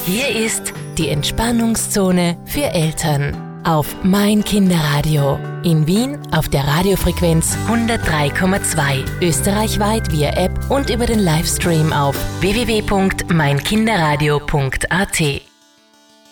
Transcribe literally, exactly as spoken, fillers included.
Hier ist die Entspannungszone für Eltern auf Mein Kinderradio. In Wien auf der Radiofrequenz hundertdrei Komma zwei, österreichweit via App und über den Livestream auf w w w punkt mein kinderradio punkt a t.